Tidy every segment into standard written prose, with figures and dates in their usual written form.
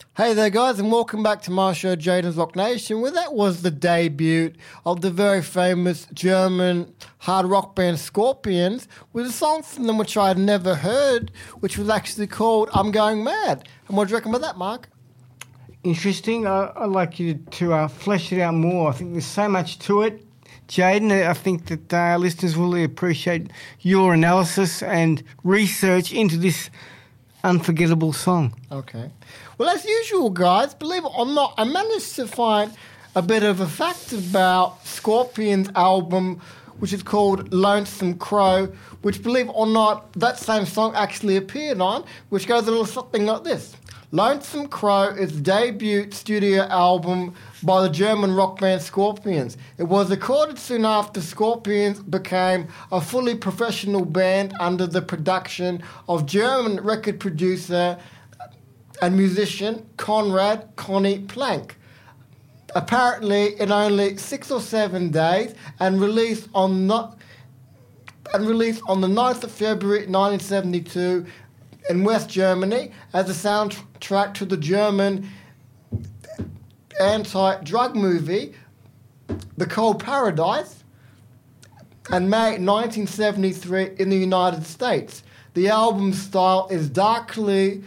Hey there, guys, and welcome back to my show, Jaden's Rock Nation, where that was the debut of the very famous German hard rock band Scorpions with a song from them which I had never heard, which was actually called I'm Going Mad. And what do you reckon about that, Mark? Interesting. I'd like you to flesh it out more. I think there's so much to it, Jaden. I think that our listeners will really appreciate your analysis and research into this unforgettable song. Okay. Well, as usual, guys, believe it or not, I managed to find a bit of a fact about Scorpions' album, which is called Lonesome Crow, which, believe it or not, that same song actually appeared on, which goes a little something like this. Lonesome Crow is the debut studio album by the German rock band Scorpions. It was recorded soon after Scorpions became a fully professional band under the production of German record producer and musician Conrad Conny Plank. Apparently, in only 6 or 7 days, and released on the 9th of February 1972 in West Germany as a soundtrack to the German anti-drug movie The Cold Paradise, and May 1973 in the United States. The album's style is darkly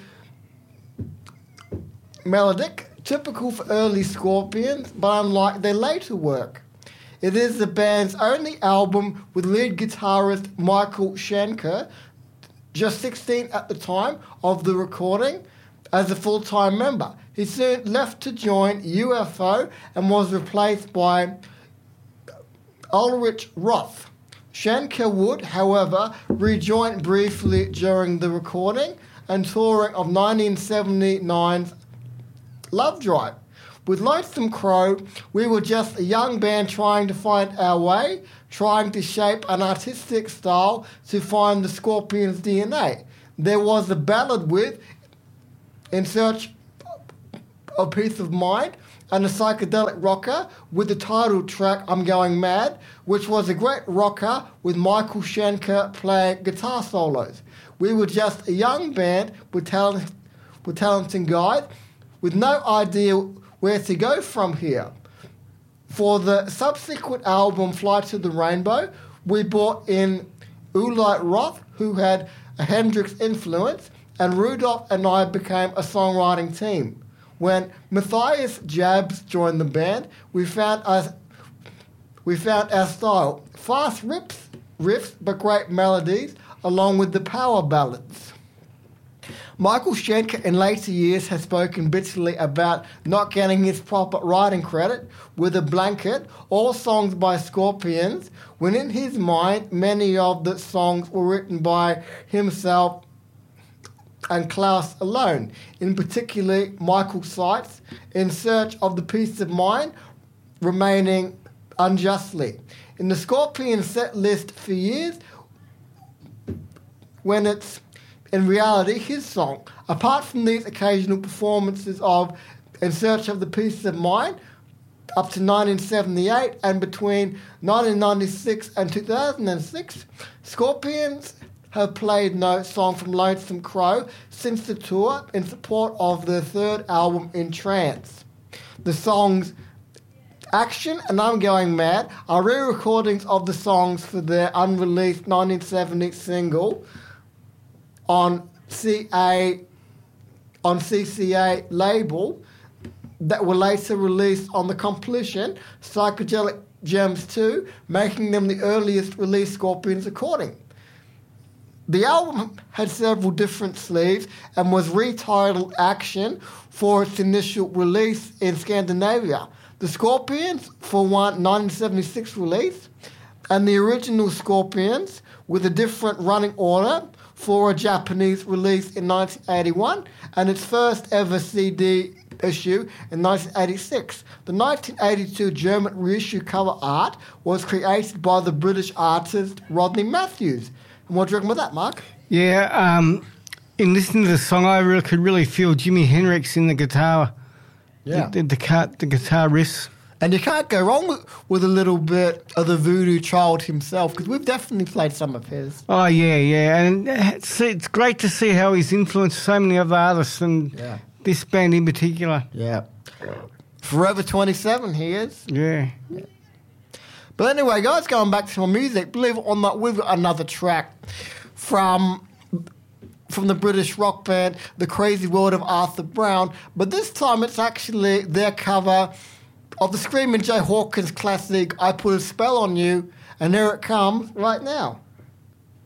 melodic, typical for early Scorpions, but unlike their later work. It is the band's only album with lead guitarist Michael Schenker, just 16 at the time of the recording, as a full-time member. He soon left to join UFO and was replaced by Ulrich Roth. Schenker would, however, rejoin briefly during the recording and touring of 1979's Love Drive. With Lonesome Crow, we were just a young band trying to find our way, trying to shape an artistic style to find the Scorpions' DNA. There was a ballad with In Search of Peace of Mind and a psychedelic rocker with the title track I'm Going Mad, which was a great rocker with Michael Schenker playing guitar solos. We were just a young band with talented guys with no idea where to go from here. For the subsequent album, Fly to the Rainbow, we brought in Ulrich Roth, who had a Hendrix influence, and Rudolph and I became a songwriting team. When Matthias Jabs joined the band, we found our style. Fast riffs, but great melodies, along with the power ballads. Michael Schenker in later years has spoken bitterly about not getting his proper writing credit with A Blanket or songs by Scorpions, when in his mind many of the songs were written by himself and Klaus alone. In particular, Michael cites In Search of the Peace of Mind remaining unjustly in the Scorpions set list for years, when it's in reality his song. Apart from these occasional performances of In Search of the Peace of Mind up to 1978 and between 1996 and 2006, Scorpions have played no song from Lonesome Crow since the tour in support of their third album, In Trance. The songs Action and I'm Going Mad are re-recordings of the songs for their unreleased 1970 single on CCA label that were later released on the compilation Psychedelic Gems 2, making them the earliest released Scorpions recording. The album had several different sleeves and was retitled Action for its initial release in Scandinavia. The Scorpions for one 1976 release, and the original Scorpions with a different running order for a Japanese release in 1981 and its first ever CD issue in 1986. The 1982 German reissue cover art was created by the British artist Rodney Matthews. And what do you reckon about that, Mark? Yeah, in listening to the song, I could really feel Jimi Hendrix in the guitar. Yeah. The guitar riffs. And you can't go wrong with a little bit of the Voodoo Child himself, because we've definitely played some of his. Oh, yeah. And it's great to see how he's influenced so many other artists and this band in particular. Yeah. Forever 27 he is. Yeah. But anyway, guys, going back to my music, believe it or not, we've got another track from the British rock band, The Crazy World of Arthur Brown. But this time it's actually their cover of the Screaming Jay Hawkins classic, I Put a Spell on You. And here it comes right now.